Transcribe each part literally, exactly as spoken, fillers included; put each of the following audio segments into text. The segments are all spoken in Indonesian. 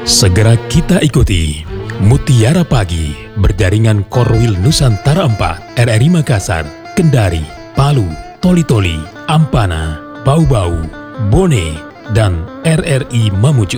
Segera kita ikuti Mutiara Pagi berjaringan Korwil Nusantara empat, R R I Makassar, Kendari, Palu, Toli-Toli, Ampana, Bau-Bau, Bone, dan R R I Mamuju.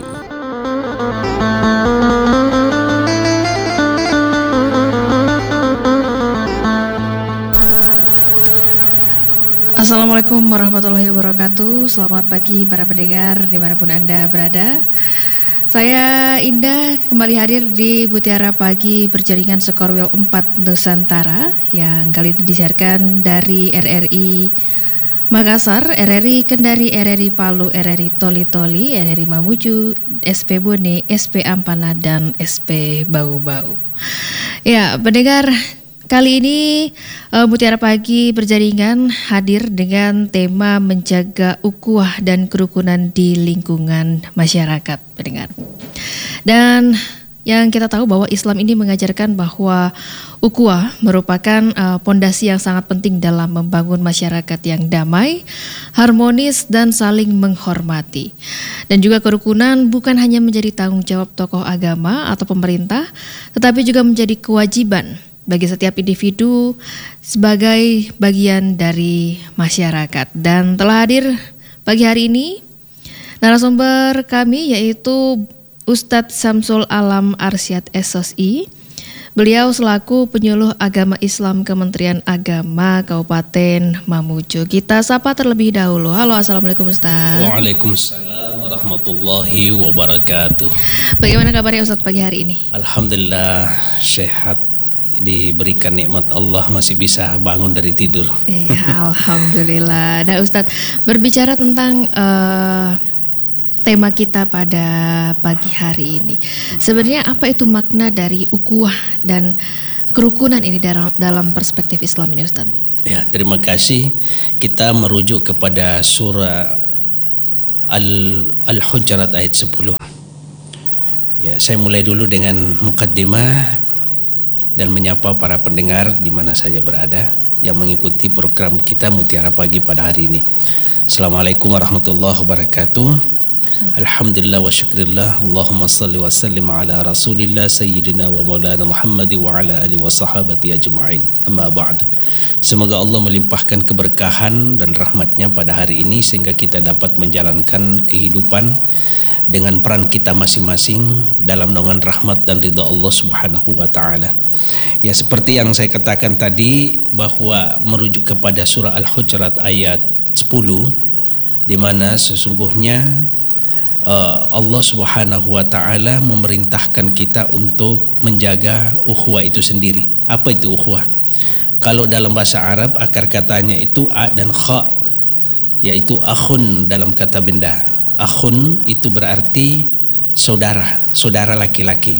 Assalamualaikum warahmatullahi wabarakatuh. Selamat pagi para pendengar dimanapun Anda berada. Saya Indah kembali hadir di Mutiara Pagi berjaringan Sekorwil empat Nusantara yang kali ini disiarkan dari R R I Makassar, R R I Kendari, R R I Palu, R R I Toli-Toli, R R I Mamuju, S P Bone, S P Ampana, dan S P Bau-Bau. Ya, pendengar, kali ini uh, Mutiara Pagi berjaringan hadir dengan tema menjaga ukhuwah dan kerukunan di lingkungan masyarakat, pendengar. Dan yang kita tahu bahwa Islam ini mengajarkan bahwa ukhuwah merupakan pondasi uh, yang sangat penting dalam membangun masyarakat yang damai, harmonis, dan saling menghormati. Dan juga kerukunan bukan hanya menjadi tanggung jawab tokoh agama atau pemerintah, tetapi juga menjadi kewajiban bagi setiap individu sebagai bagian dari masyarakat. Dan telah hadir pagi hari ini narasumber kami yaitu Ustadz Samsul Alam Arsyad S S I. Beliau selaku penyuluh agama Islam Kementerian Agama Kabupaten Mamuju. Kita sapa terlebih dahulu. Halo, assalamualaikum Ustadz. Waalaikumsalam warahmatullahi wabarakatuh. Bagaimana kabarnya Ustadz pagi hari ini? Alhamdulillah sehat. Diberikan nikmat Allah masih bisa bangun dari tidur. Iya, alhamdulillah. Nah Ustadz, berbicara tentang uh, tema kita pada pagi hari ini, sebenarnya apa itu makna dari ukhuwah dan kerukunan ini dalam, dalam perspektif Islam ini Ustadz? Ya, terima kasih. Kita merujuk kepada surah Al, Al-Hujurat ayat sepuluh. Ya, saya mulai dulu dengan mukaddimah dan menyapa para pendengar di mana saja berada yang mengikuti program kita Mutiara Pagi pada hari ini. Assalamualaikum warahmatullahi wabarakatuh. Alhamdulillah wa syukrillah. Allahumma salli wa sallim ala rasulillah sayyidina wa maulana Muhammad wa ala alihi wa sahabati ajma'in. Amma ba'du. Semoga Allah melimpahkan keberkahan dan rahmatnya pada hari ini sehingga kita dapat menjalankan kehidupan dengan peran kita masing-masing dalam naungan rahmat dan ridha Allah Subhanahu wa taala. Ya, seperti yang saya katakan tadi bahwa merujuk kepada surah Al-Hujurat ayat sepuluh di mana sesungguhnya uh, Allah Subhanahu wa taala memerintahkan kita untuk menjaga ukhuwah itu sendiri. Apa itu ukhuwah? Kalau dalam bahasa Arab akar katanya itu a dan kha, yaitu akhun dalam kata benda. Akhun itu berarti saudara, saudara laki-laki.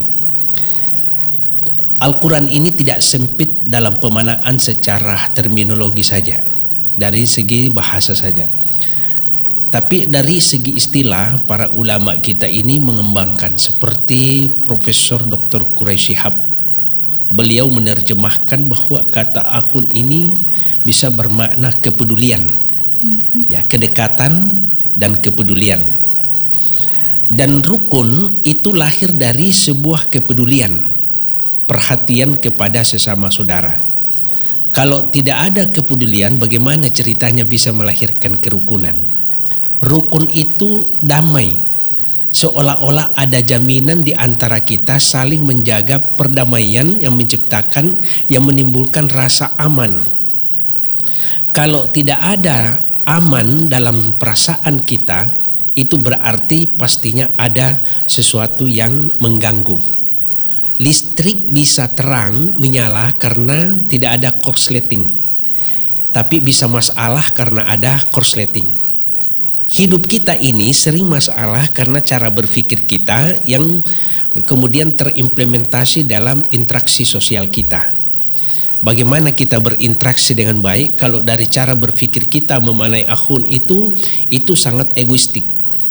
Al-Quran ini tidak sempit dalam pemaknaan secara terminologi saja, dari segi bahasa saja. Tapi dari segi istilah, para ulama kita ini mengembangkan seperti Profesor Doktor Quraisy Shihab. Beliau menerjemahkan bahwa kata akhun ini bisa bermakna kepedulian, ya, kedekatan dan kepedulian. Dan rukun itu lahir dari sebuah kepedulian, perhatian kepada sesama saudara. Kalau tidak ada kepedulian, bagaimana ceritanya bisa melahirkan kerukunan? Rukun itu damai, seolah-olah ada jaminan di antara kita saling menjaga perdamaian yang menciptakan, yang menimbulkan rasa aman. Kalau tidak ada aman dalam perasaan kita, itu berarti pastinya ada sesuatu yang mengganggu. Listrik bisa terang menyala karena tidak ada korsleting, tapi bisa masalah karena ada korsleting. Hidup kita ini sering masalah karena cara berpikir kita yang kemudian terimplementasi dalam interaksi sosial kita. Bagaimana kita berinteraksi dengan baik kalau dari cara berpikir kita memaknai akhun itu itu sangat egoistik.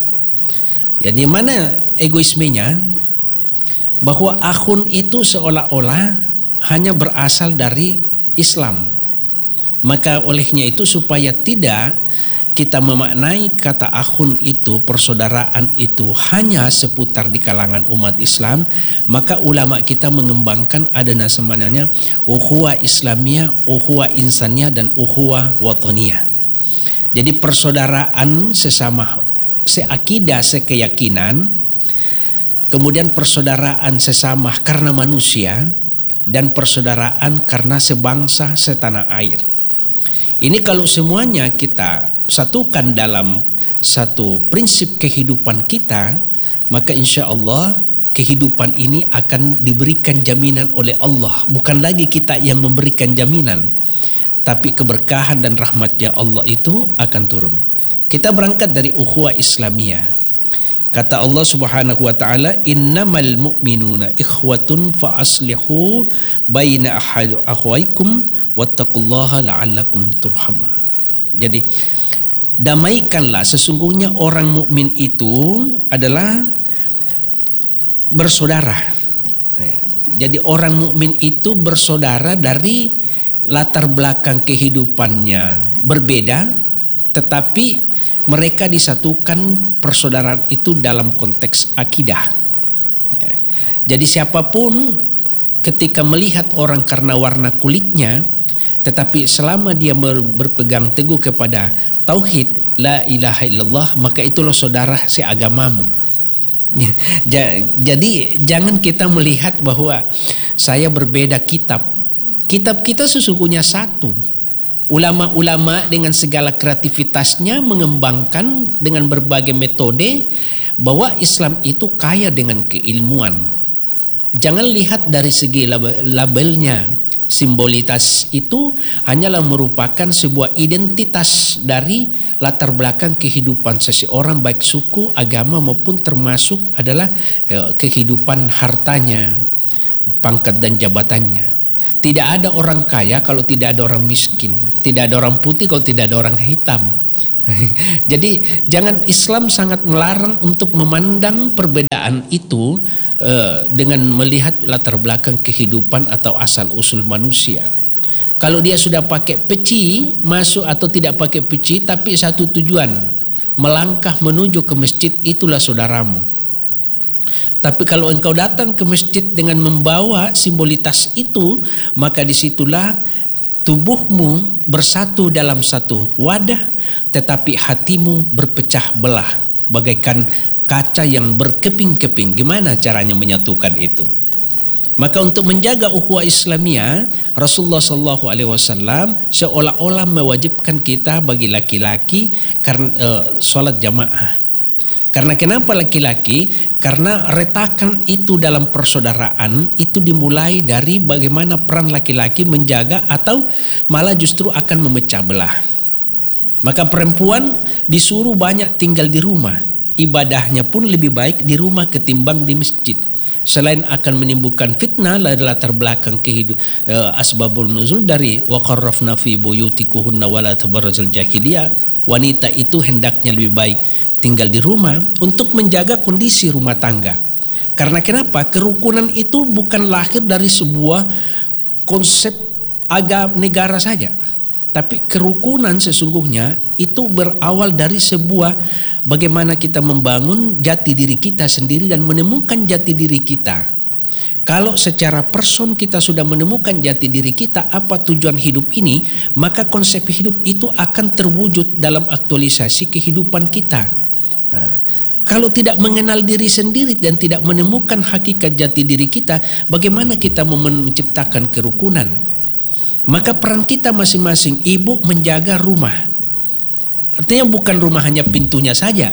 Ya, di mana egoismenya? Bahwa akhun itu seolah-olah hanya berasal dari Islam. Maka olehnya itu supaya tidak kita memaknai kata akhun itu, persaudaraan itu hanya seputar di kalangan umat Islam, maka ulama kita mengembangkan ada namanya ukhuwah Islamiyah, ukhuwah insaniyah, dan ukhuwah wataniyah. Jadi persaudaraan sesama seakidah, sekeyakinan, kemudian persaudaraan sesama karena manusia, dan persaudaraan karena sebangsa setanah air. Ini kalau semuanya kita satukan dalam satu prinsip kehidupan kita, maka insya Allah kehidupan ini akan diberikan jaminan oleh Allah. Bukan lagi kita yang memberikan jaminan, tapi keberkahan dan rahmatnya Allah itu akan turun. Kita berangkat dari ukhuwah Islamiyah. Kata Allah Subhanahu wa taala, innamal mu'minuna ikhwatun fa aslihu baina akhawaykum wattaqullaha la'allakum turhamun. Jadi damaikanlah, sesungguhnya orang mukmin itu adalah bersaudara. Jadi orang mukmin itu bersaudara dari latar belakang kehidupannya berbeda, tetapi mereka disatukan persaudaraan itu dalam konteks akidah. Jadi siapapun ketika melihat orang karena warna kulitnya, tetapi selama dia berpegang teguh kepada tauhid la ilaha illallah, maka itulah saudara seagamamu. Jadi jangan kita melihat bahwa saya berbeda kitab. Kitab kita sesungguhnya satu. Ulama-ulama dengan segala kreativitasnya mengembangkan dengan berbagai metode bahwa Islam itu kaya dengan keilmuan. Jangan lihat dari segi labelnya. Simbolitas itu hanyalah merupakan sebuah identitas dari latar belakang kehidupan seseorang, baik suku, agama maupun termasuk adalah kehidupan hartanya, pangkat dan jabatannya. Tidak ada orang kaya kalau tidak ada orang miskin. Tidak ada orang putih kalau tidak ada orang hitam. Jadi jangan, Islam sangat melarang untuk memandang perbedaan itu uh, dengan melihat latar belakang kehidupan atau asal usul manusia. Kalau dia sudah pakai peci masuk atau tidak pakai peci, tapi satu tujuan, melangkah menuju ke masjid, itulah saudaramu. Tapi kalau engkau datang ke masjid dengan membawa simbolitas itu, maka disitulah tubuhmu bersatu dalam satu wadah, tetapi hatimu berpecah belah bagaikan kaca yang berkeping-keping. Gimana caranya menyatukan itu? Maka untuk menjaga ukhuwah Islamiyah, Rasulullah Shallallahu Alaihi Wasallam seolah-olah mewajibkan kita bagi laki-laki karena uh, sholat jamaah. Karena kenapa laki-laki? Karena retakan itu dalam persaudaraan itu dimulai dari bagaimana peran laki-laki menjaga atau malah justru akan memecah belah. Maka perempuan disuruh banyak tinggal di rumah. Ibadahnya pun lebih baik di rumah ketimbang di masjid. Selain akan menimbulkan fitnah dari latar belakang kehidupan uh, asbabul nuzul dari waqarrafna fi buyutikuhunna wala tabarrajal jahiliyah, wanita itu hendaknya lebih baik tinggal di rumah untuk menjaga kondisi rumah tangga. Karena kenapa? Kerukunan itu bukan lahir dari sebuah konsep agama negara saja, tapi kerukunan sesungguhnya itu berawal dari sebuah bagaimana kita membangun jati diri kita sendiri dan menemukan jati diri kita. Kalau secara person kita sudah menemukan jati diri kita, apa tujuan hidup ini, maka konsep hidup itu akan terwujud dalam aktualisasi kehidupan kita. Nah, kalau tidak mengenal diri sendiri dan tidak menemukan hakikat jati diri kita, bagaimana kita mau menciptakan kerukunan? Maka peran kita masing-masing, ibu menjaga rumah. Artinya bukan rumah hanya pintunya saja,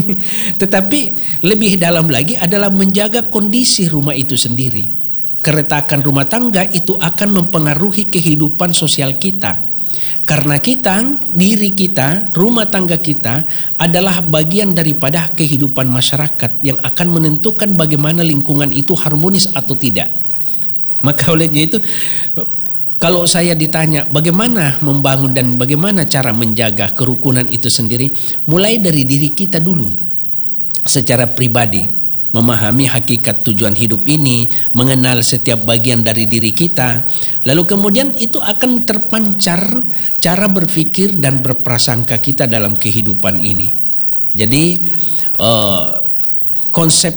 tetapi lebih dalam lagi adalah menjaga kondisi rumah itu sendiri. Keretakan rumah tangga itu akan mempengaruhi kehidupan sosial kita. Karena kita, diri kita, rumah tangga kita adalah bagian daripada kehidupan masyarakat yang akan menentukan bagaimana lingkungan itu harmonis atau tidak. Maka olehnya itu, kalau saya ditanya bagaimana membangun dan bagaimana cara menjaga kerukunan itu sendiri, mulai dari diri kita dulu secara pribadi. memahami hakikat tujuan hidup ini, mengenal setiap bagian dari diri kita. Lalu kemudian itu akan terpancar cara berpikir dan berprasangka kita dalam kehidupan ini. Jadi uh, konsep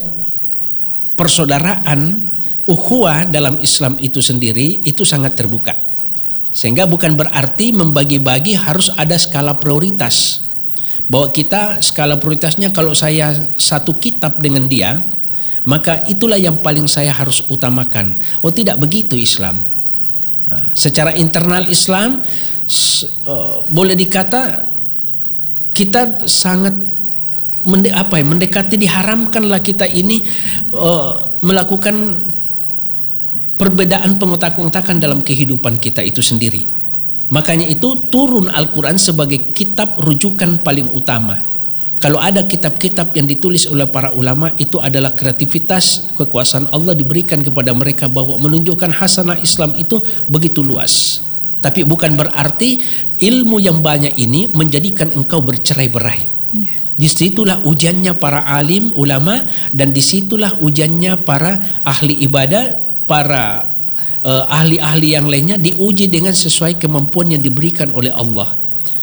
persaudaraan, ukhuwah dalam Islam itu sendiri itu sangat terbuka. Sehingga bukan berarti membagi-bagi harus ada skala prioritas. Bahwa kita skala prioritasnya kalau saya satu kitab dengan dia, maka itulah yang paling saya harus utamakan. Oh, tidak begitu Islam. Nah, secara internal Islam uh, boleh dikata kita sangat mende, apa ya, mendekati, diharamkanlah kita ini uh, melakukan perbedaan pengotak-ngotakan dalam kehidupan kita itu sendiri. Makanya itu turun Al-Quran sebagai kitab rujukan paling utama. Kalau ada kitab-kitab yang ditulis oleh para ulama, itu adalah kreativitas kekuasaan Allah diberikan kepada mereka, bahwa menunjukkan hasanah Islam itu begitu luas. Tapi bukan berarti ilmu yang banyak ini menjadikan engkau bercerai-berai. Disitulah ujiannya para alim, ulama, dan disitulah ujiannya para ahli ibadah, para uh, ahli-ahli yang lainnya, diuji dengan sesuai kemampuan yang diberikan oleh Allah.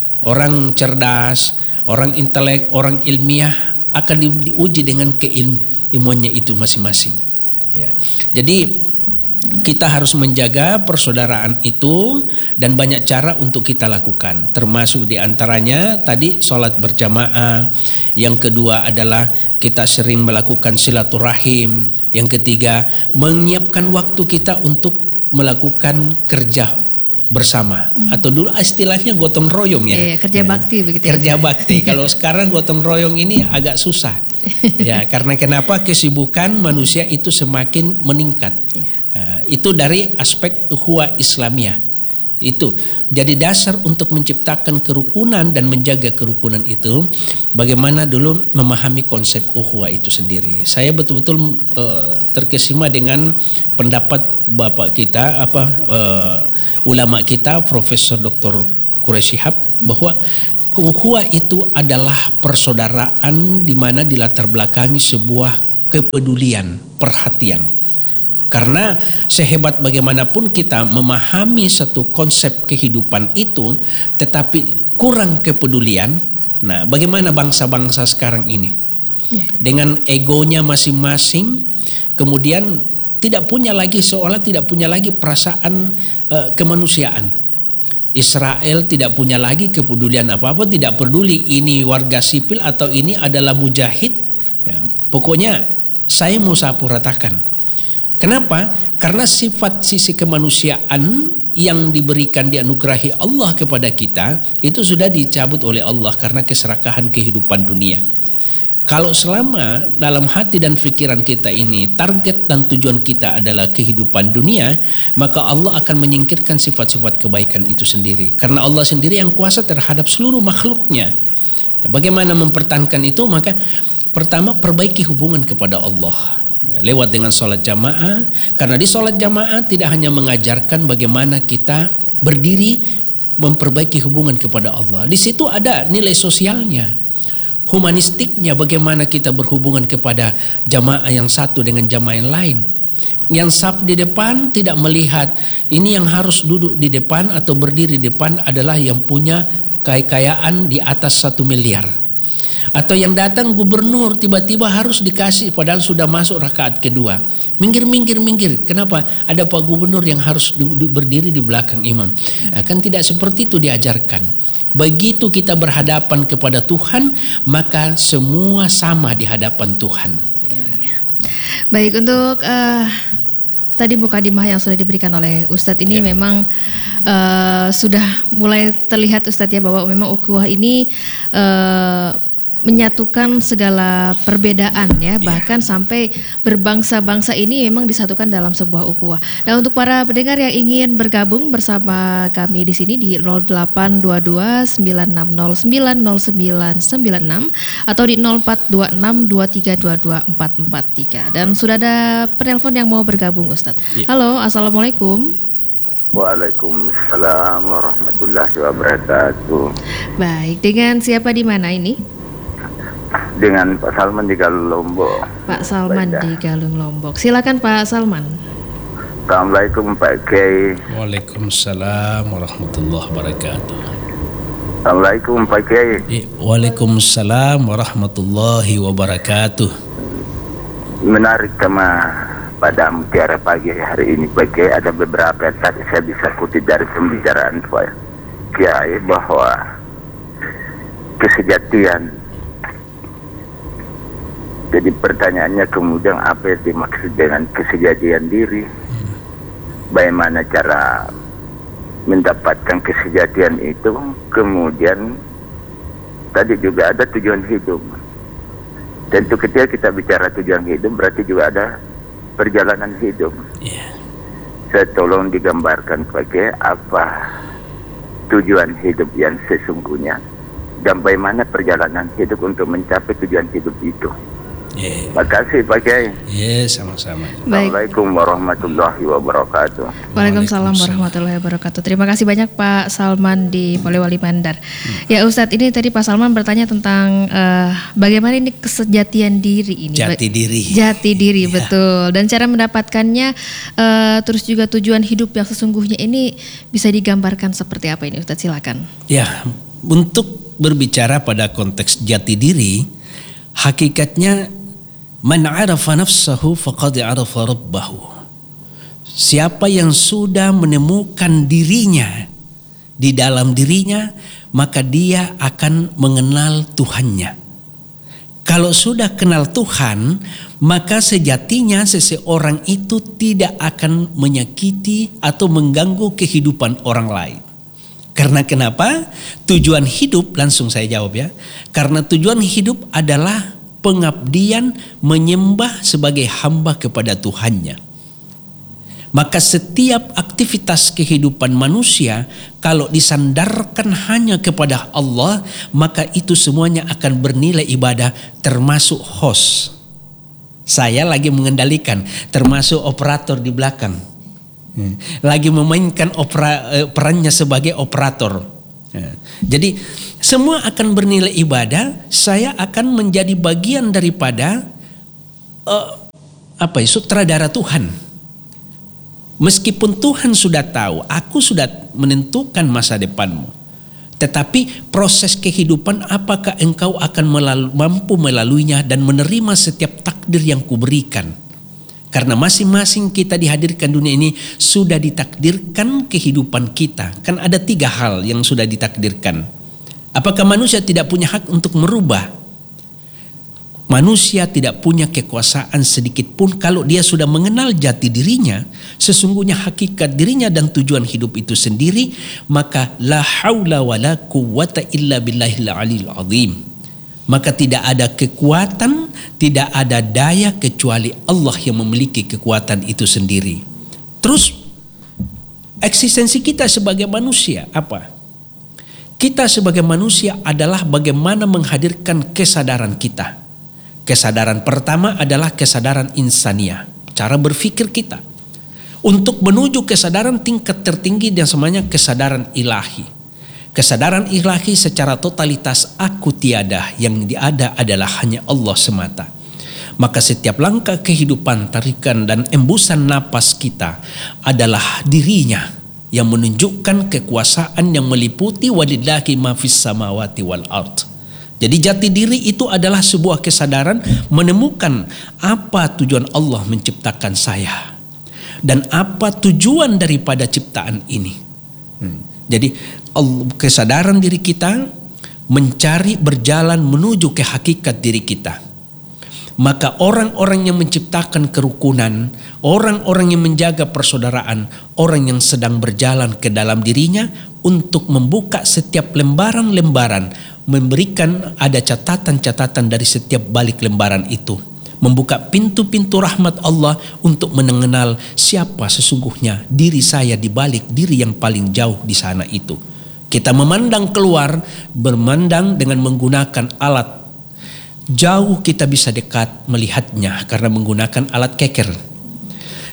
Orang cerdas, orang intelek, orang ilmiah akan di, diuji dengan keilmuannya itu masing-masing. Ya. Jadi kita harus menjaga persaudaraan itu, dan banyak cara untuk kita lakukan. Termasuk diantaranya tadi sholat berjamaah. Yang kedua adalah kita sering melakukan silaturahim. Yang ketiga, menyiapkan waktu kita untuk melakukan kerja bersama, hmm. atau dulu istilahnya gotong royong ya. Iya, kerja ya. bakti begitu. Kerja ya, bakti. Kalau sekarang gotong royong ini agak susah. Ya, karena kenapa? Kesibukan manusia itu semakin meningkat. Ya. Nah, itu dari aspek ukhuwah Islamiyah. Itu jadi dasar untuk menciptakan kerukunan dan menjaga kerukunan itu. Bagaimana dulu memahami konsep ukhuwah itu sendiri. Saya betul-betul uh, terkesima dengan pendapat bapak kita, apa uh, ulama kita, Profesor Doktor Quraisy Shihab, bahwa ukhuwah itu adalah persaudaraan di mana dilatar belakangi sebuah kepedulian, perhatian. Karena sehebat bagaimanapun kita memahami satu konsep kehidupan itu, tetapi kurang kepedulian. Nah, bagaimana bangsa-bangsa sekarang ini? Dengan egonya masing-masing, kemudian tidak punya lagi, seolah tidak punya lagi perasaan uh, kemanusiaan. Israel tidak punya lagi kepedulian apa-apa, tidak peduli ini warga sipil atau ini adalah mujahid. Ya, pokoknya saya mau sapu ratakan. Kenapa? Karena sifat sisi kemanusiaan yang diberikan, dianugerahi Allah kepada kita, itu sudah dicabut oleh Allah karena keserakahan kehidupan dunia. Kalau selama dalam hati dan pikiran kita ini target dan tujuan kita adalah kehidupan dunia, maka Allah akan menyingkirkan sifat-sifat kebaikan itu sendiri. Karena Allah sendiri yang kuasa terhadap seluruh makhluknya. Bagaimana mempertahankan itu? Maka pertama, perbaiki hubungan kepada Allah lewat dengan sholat jamaah. Karena di sholat jamaah tidak hanya mengajarkan bagaimana kita berdiri memperbaiki hubungan kepada Allah. Di situ ada nilai sosialnya, humanistiknya, bagaimana kita berhubungan kepada jamaah yang satu dengan jamaah yang lain. Yang saf di depan tidak melihat ini yang harus duduk di depan atau berdiri di depan adalah yang punya kekayaan di atas satu miliar. Atau yang datang gubernur tiba-tiba harus dikasih padahal sudah masuk rakaat kedua. Minggir, minggir, minggir. Kenapa? Ada Pak Gubernur yang harus di, di, berdiri di belakang imam. Nah, kan tidak seperti itu diajarkan. Begitu kita berhadapan kepada Tuhan, maka semua sama di hadapan Tuhan. Baik, untuk uh, tadi mukadimah yang sudah diberikan oleh Ustadz ini ya. Memang uh, sudah mulai terlihat Ustadz ya, bahwa memang ukhuwah ini uh, menyatukan segala perbedaan ya, bahkan yeah. sampai berbangsa-bangsa ini memang disatukan dalam sebuah ukhuwah. Nah, untuk para pendengar yang ingin bergabung bersama kami di sini di nol delapan dua dua sembilan enam nol sembilan nol sembilan sembilan enam atau di nol empat dua enam dua tiga dua dua empat empat tiga. Dan sudah ada penelpon yang mau bergabung, Ustadz. Yeah. Halo, assalamualaikum. Waalaikumsalam warahmatullahi wabarakatuh. Baik, dengan siapa di mana ini? dengan Pak Salman di Galung Lombok. Pak Salman Baiklah. di Galung Lombok. Silakan Pak Salman. Assalamualaikum Pak Kiai. Waalaikumsalam warahmatullahi wabarakatuh. Assalamualaikum Pak Kiai. Eh, Waalaikumsalam warahmatullahi wabarakatuh. Menarik tema pada Mutiara Pagi hari ini Pak Kiai. Ada beberapa yang tadi saya bisa kutip dari pembicaraan Pak Kiai bahwa kesejatian. Jadi pertanyaannya kemudian apa yang dimaksud dengan kesejatian diri? Bagaimana cara mendapatkan kesejatian itu? Kemudian tadi juga ada tujuan hidup. Tentu ketika kita bicara tujuan hidup berarti juga ada perjalanan hidup. Yeah. Saya tolong digambarkan pakai apa tujuan hidup yang sesungguhnya dan bagaimana perjalanan hidup untuk mencapai tujuan hidup itu. Yeah. Terima kasih Pak Kiai. Ya, sama-sama. Baik. Assalamualaikum warahmatullahi wabarakatuh. Waalaikumsalam warahmatullahi wabarakatuh. Terima kasih banyak Pak Salman di Polewali Mandar. Hmm. Ya Ustadz, ini tadi Pak Salman bertanya tentang uh, bagaimana ini kesejatian diri ini. Jati diri. Jati diri, Ya. betul. Dan cara mendapatkannya, uh, terus juga tujuan hidup yang sesungguhnya ini bisa digambarkan seperti apa ini Ustadz? Silakan. Ya, untuk berbicara pada konteks jati diri, hakikatnya man arafa nafsahu faqad arafa rabbahu. Siapa yang sudah menemukan dirinya di dalam dirinya, maka dia akan mengenal Tuhannya. Kalau sudah kenal Tuhan, maka sejatinya seseorang itu tidak akan menyakiti atau mengganggu kehidupan orang lain. Karena kenapa? Tujuan hidup, langsung saya jawab ya. Karena tujuan hidup adalah pengabdian menyembah sebagai hamba kepada Tuhannya. Maka setiap aktivitas kehidupan manusia kalau disandarkan hanya kepada Allah, maka itu semuanya akan bernilai ibadah, termasuk host. Saya lagi mengendalikan, termasuk operator di belakang. Lagi memainkan opera, perannya sebagai operator. Jadi semua akan bernilai ibadah. Saya akan menjadi bagian daripada uh, apa ya, sutradara Tuhan. Meskipun Tuhan sudah tahu, aku sudah menentukan masa depanmu, tetapi proses kehidupan apakah engkau akan melalu, mampu melaluinya dan menerima setiap takdir yang kuberikan. Karena masing-masing kita dihadirkan dunia ini sudah ditakdirkan kehidupan kita. Kan ada tiga hal yang sudah ditakdirkan. Apakah manusia tidak punya hak untuk merubah? Manusia tidak punya kekuasaan sedikit pun kalau dia sudah mengenal jati dirinya, sesungguhnya hakikat dirinya dan tujuan hidup itu sendiri, maka la haula wala quwwata illa billahil aliyil azim. Maka tidak ada kekuatan, tidak ada daya kecuali Allah yang memiliki kekuatan itu sendiri. Terus eksistensi kita sebagai manusia apa? Kita sebagai manusia adalah bagaimana menghadirkan kesadaran kita. Kesadaran pertama adalah kesadaran insaniah, cara berpikir kita. Untuk menuju kesadaran tingkat tertinggi yang semuanya kesadaran ilahi. Kesadaran ilahi secara totalitas aku tiada, yang ada adalah hanya Allah semata. Maka setiap langkah kehidupan, tarikan dan embusan napas kita adalah dirinya yang menunjukkan kekuasaan yang meliputi walillahi ma fis samawati wal ard. Jadi jati diri itu adalah sebuah kesadaran menemukan apa tujuan Allah menciptakan saya dan apa tujuan daripada ciptaan ini. Hmm. Jadi kesadaran diri kita mencari berjalan menuju ke hakikat diri kita. Maka orang-orang yang menciptakan kerukunan, orang-orang yang menjaga persaudaraan, orang yang sedang berjalan ke dalam dirinya untuk membuka setiap lembaran-lembaran, memberikan ada catatan-catatan dari setiap balik lembaran itu, membuka pintu-pintu rahmat Allah untuk mengenal siapa sesungguhnya diri saya di balik diri yang paling jauh di sana itu. Kita memandang keluar, bermandang dengan menggunakan alat. Jauh kita bisa dekat melihatnya karena menggunakan alat keker.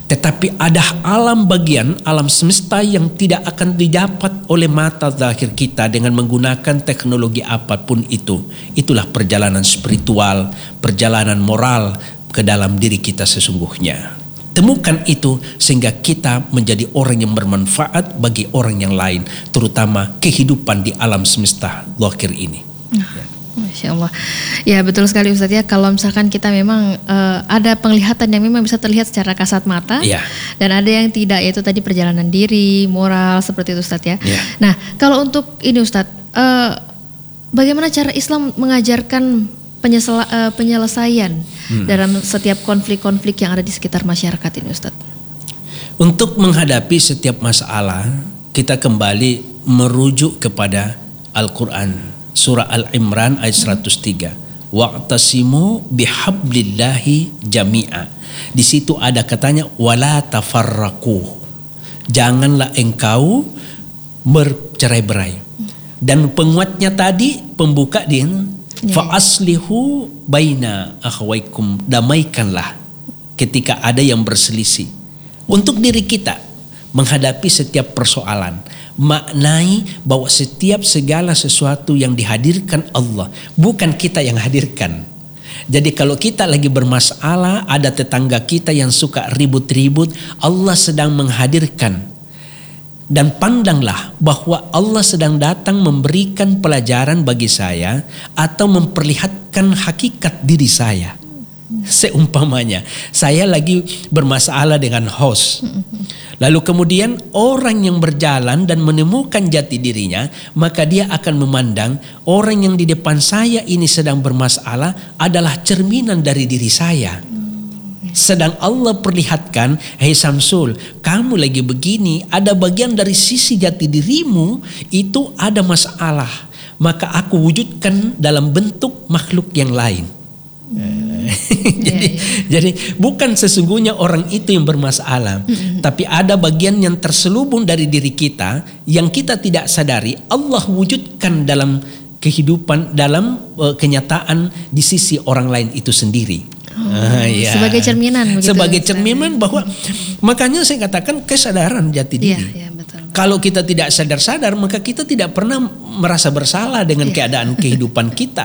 Tetapi ada alam bagian, alam semesta yang tidak akan didapat oleh mata zahir kita dengan menggunakan teknologi apapun itu. Itulah perjalanan spiritual, perjalanan moral ke dalam diri kita sesungguhnya. Temukan itu sehingga kita menjadi orang yang bermanfaat bagi orang yang lain, terutama kehidupan di alam semesta zahir ini. Ya. Masya Allah. Ya betul sekali Ustadz ya, kalau misalkan kita memang uh, ada penglihatan yang memang bisa terlihat secara kasat mata, ya. Dan ada yang tidak, yaitu tadi perjalanan diri, moral, seperti itu Ustadz ya. Ya. Nah kalau untuk ini Ustadz, uh, bagaimana cara Islam mengajarkan penyesela, uh, penyelesaian hmm. dalam setiap konflik-konflik yang ada di sekitar masyarakat ini Ustadz? Untuk menghadapi setiap masalah, kita kembali merujuk kepada Al-Quran. Surah Al-Imran ayat seratus tiga. Wa'tasimu bihablillahi jami'a. Di situ ada katanya wala tafarraqu. Janganlah engkau bercerai-berai. Dan penguatnya tadi pembuka dia fa aslihu baina akhwaikum. Damaikanlah ketika ada yang berselisih. Untuk diri kita menghadapi setiap persoalan, maknai bahwa setiap segala sesuatu yang dihadirkan Allah, bukan kita yang hadirkan. Jadi kalau kita lagi bermasalah, ada tetangga kita yang suka ribut-ribut, Allah sedang menghadirkan. Dan pandanglah bahwa Allah sedang datang memberikan pelajaran bagi saya atau memperlihatkan hakikat diri saya. Seumpamanya saya lagi bermasalah dengan host, lalu kemudian orang yang berjalan dan menemukan jati dirinya, maka dia akan memandang orang yang di depan saya ini sedang bermasalah adalah cerminan dari diri saya. Sedang Allah perlihatkan, hei Samsul, kamu lagi begini, ada bagian dari sisi jati dirimu itu ada masalah, maka aku wujudkan dalam bentuk makhluk yang lain. Hmm. jadi, yeah, yeah. jadi bukan sesungguhnya orang itu yang bermasalah, mm-hmm. tapi ada bagian yang terselubung dari diri kita yang kita tidak sadari. Allah wujudkan dalam kehidupan, dalam uh, kenyataan di sisi orang lain itu sendiri. Oh, ah, ya. Sebagai cerminan. Begitu, sebagai cerminan bahwa makanya saya katakan kesadaran jati diri. Yeah, yeah, betul. Kalau kita tidak sadar-sadar, maka kita tidak pernah merasa bersalah dengan yeah. keadaan kehidupan kita.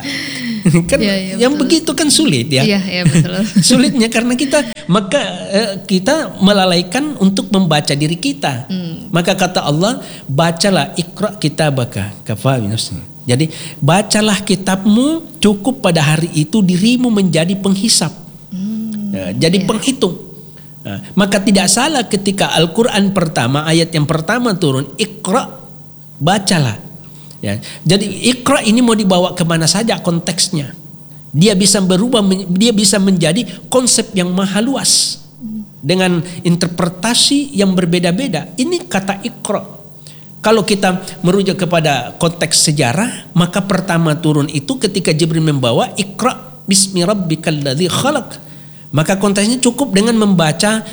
Kan ya, ya, yang betul. Begitu kan sulit ya. Iya, ya, betul. Sulitnya karena kita maka eh, kita melalaikan untuk membaca diri kita. Hmm. Maka kata Allah, bacalah ikra kitabaka kafa binafsika. Jadi bacalah kitabmu, cukup pada hari itu dirimu menjadi penghisap. Hmm. Ya, jadi ya. penghitung. Nah, maka tidak salah ketika Al-Quran pertama, ayat yang pertama turun, ikra, bacalah. Ya, jadi ikra ini mau dibawa kemana saja konteksnya. Dia bisa berubah, dia bisa menjadi konsep yang maha luas dengan interpretasi yang berbeda-beda. Ini kata ikra. Kalau kita merujuk kepada konteks sejarah, maka pertama turun itu ketika Jibril membawa ikra bismi rabbikal ladzi khalaq. Maka konteksnya cukup dengan membaca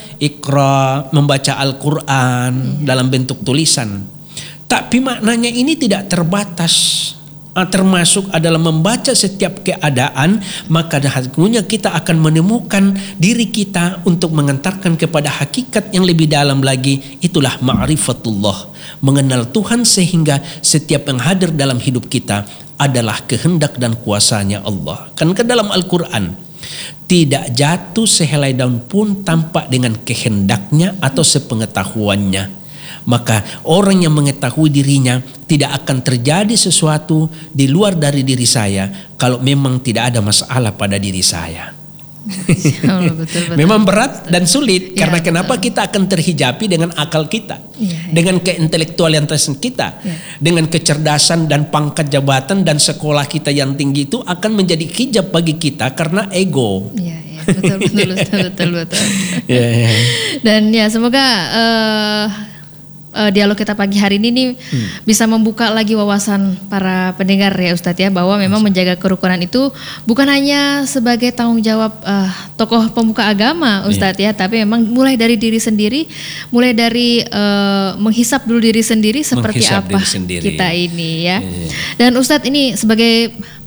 ikra, membaca Al-Quran hmm. dalam bentuk tulisan. Tapi maknanya ini tidak terbatas, termasuk adalah membaca setiap keadaan, maka hakikatnya kita akan menemukan diri kita untuk mengantarkan kepada hakikat yang lebih dalam lagi. Itulah ma'rifatullah, mengenal Tuhan sehingga setiap yang hadir dalam hidup kita adalah kehendak dan kuasanya Allah. Kan ke dalam Al-Quran, tidak jatuh sehelai daun pun tampak dengan kehendaknya atau sepengetahuannya. Maka orang yang mengetahui dirinya, tidak akan terjadi sesuatu di luar dari diri saya kalau memang tidak ada masalah pada diri saya. Oh, betul, betul. Memang berat dan sulit ya, karena betul. Kenapa kita akan terhijabi dengan akal kita, ya, ya. dengan keintelektualitas kita, ya. dengan kecerdasan dan pangkat jabatan dan sekolah kita yang tinggi itu akan menjadi hijab bagi kita karena ego. Ya, ya. Betul, betul, betul, betul, betul. Ya, ya. Dan ya semoga uh, Uh, dialog kita pagi hari ini nih hmm. bisa membuka lagi wawasan para pendengar ya Ustadz ya, bahwa memang menjaga kerukunan itu bukan hanya sebagai tanggung jawab uh, tokoh pemuka agama Ustadz yeah. ya, tapi memang mulai dari diri sendiri, mulai dari uh, menghisap dulu diri sendiri seperti menghisap apa sendiri. Kita ini ya. Yeah. Dan Ustadz ini sebagai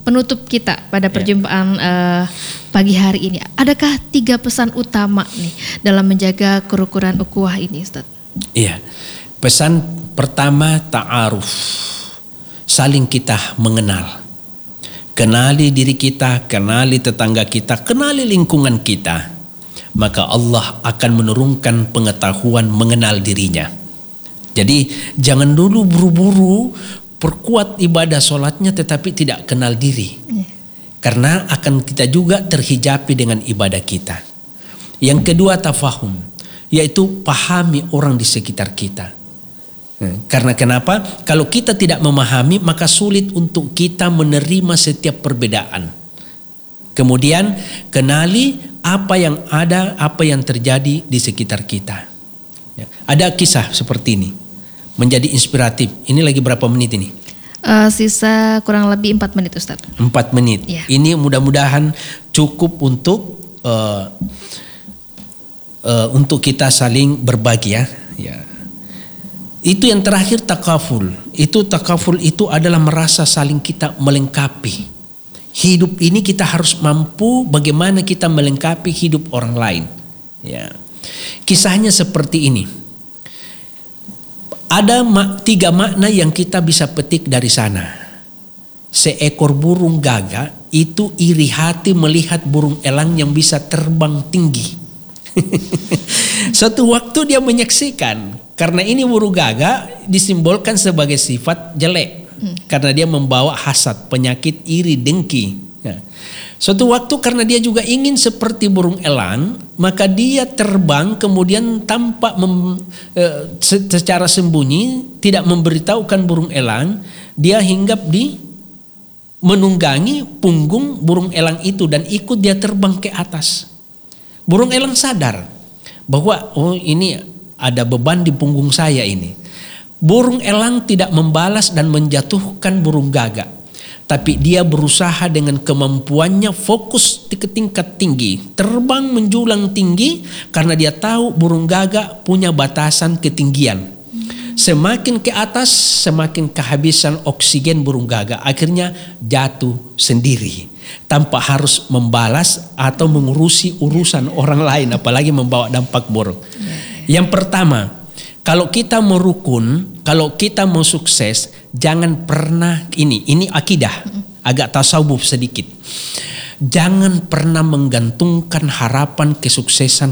penutup kita pada Ya. perjumpaan uh, pagi hari ini, adakah tiga pesan utama nih dalam menjaga kerukunan ukhuwah ini, Ustaz? Iya. Pesan pertama, ta'aruf. Saling kita mengenal. Kenali diri kita, kenali tetangga kita, kenali lingkungan kita. Maka Allah akan menurunkan pengetahuan mengenal dirinya. Jadi jangan dulu buru-buru perkuat ibadah solatnya tetapi tidak kenal diri. Karena akan kita juga terhijabi dengan ibadah kita. Yang kedua, tafahum, yaitu pahami orang di sekitar kita. Karena kenapa? Kalau kita tidak memahami, maka sulit untuk kita menerima setiap perbedaan. Kemudian kenali apa yang ada, apa yang terjadi di sekitar kita. Ya. Ada kisah seperti ini, menjadi inspiratif. Ini lagi berapa menit ini? Uh, sisa kurang lebih empat menit, Ustaz. Empat menit. Ya. Ini mudah-mudahan cukup untuk uh, uh, untuk kita saling berbagi ya. Ya. Itu yang terakhir, takaful. Itu takaful itu adalah merasa saling kita melengkapi. Hidup ini kita harus mampu bagaimana kita melengkapi hidup orang lain. Ya. Kisahnya seperti ini. Ada mak, tiga makna yang kita bisa petik dari sana. Seekor burung gagak itu iri hati melihat burung elang yang bisa terbang tinggi. Suatu waktu dia menyaksikan, karena ini burung gagak disimbolkan sebagai sifat jelek, hmm. karena dia membawa hasad, penyakit iri, dengki. Ya. Suatu waktu karena dia juga ingin seperti burung elang, maka dia terbang kemudian tampak mem, e, secara sembunyi, tidak memberitahukan burung elang, dia hinggap di menunggangi punggung burung elang itu dan ikut dia terbang ke atas. Burung elang sadar bahwa oh ini ada beban di punggung saya ini. Burung elang tidak membalas dan menjatuhkan burung gagak, tapi dia berusaha dengan kemampuannya fokus di tingkat tinggi, terbang menjulang tinggi karena dia tahu burung gagak punya batasan ketinggian. Semakin ke atas, semakin kehabisan oksigen burung gagak, akhirnya jatuh sendiri tanpa harus membalas atau mengurusi urusan orang lain, apalagi membawa dampak buruk. Yang pertama, kalau kita mau rukun, kalau kita mau sukses, jangan pernah ini, ini akidah, agak tasawuf sedikit. Jangan pernah menggantungkan harapan kesuksesan